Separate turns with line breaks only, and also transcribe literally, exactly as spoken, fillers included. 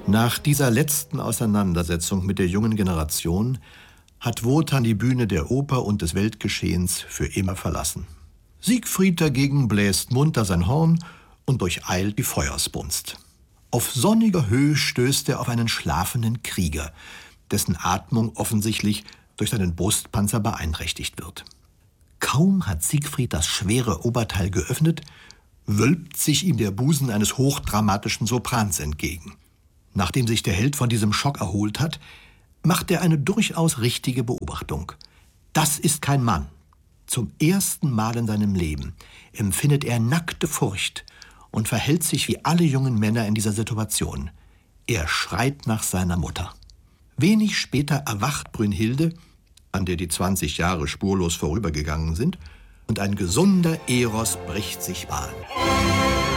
Nach dieser letzten Auseinandersetzung mit der jungen Generation hat Wotan die Bühne der Oper und des Weltgeschehens für immer verlassen. Siegfried dagegen bläst munter sein Horn und durcheilt die Feuersbrunst. Auf sonniger Höhe stößt er auf einen schlafenden Krieger, dessen Atmung offensichtlich durch seinen Brustpanzer beeinträchtigt wird. Kaum hat Siegfried das schwere Oberteil geöffnet, wölbt sich ihm der Busen eines hochdramatischen Soprans entgegen. Nachdem sich der Held von diesem Schock erholt hat, macht er eine durchaus richtige Beobachtung. Das ist kein Mann. Zum ersten Mal in seinem Leben empfindet er nackte Furcht und verhält sich wie alle jungen Männer in dieser Situation. Er schreit nach seiner Mutter. Wenig später erwacht Brünnhilde, an der die zwanzig Jahre spurlos vorübergegangen sind, und ein gesunder Eros bricht sich Bahn.